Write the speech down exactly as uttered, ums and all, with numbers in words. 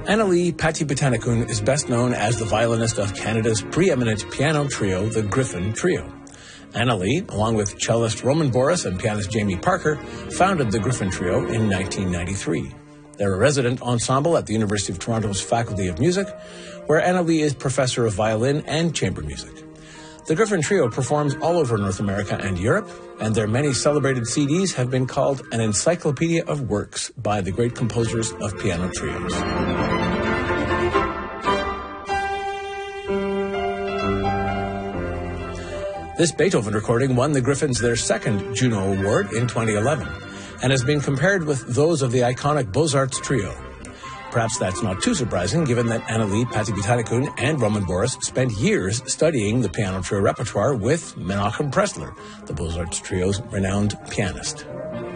Annalie Patipatanikun is best known as the violinist of Canada's preeminent piano trio, the Griffin Trio. Annalie, along with cellist Roman Boris and pianist Jamie Parker, founded the Griffin Trio in nineteen ninety-three. They're a resident ensemble at the University of Toronto's Faculty of Music, where Annalie is professor of violin and chamber music. The Griffin Trio performs all over North America and Europe, and their many celebrated C Ds have been called an encyclopedia of works by the great composers of piano trios. This Beethoven recording won the Griffins their second Juno Award in twenty eleven and has been compared with those of the iconic Beaux-Arts Trio. Perhaps that's not too surprising, given that Annalie Patipatanikun and Roman Boris spent years studying the piano trio repertoire with Menachem Pressler, the Beaux-Arts Trio's renowned pianist.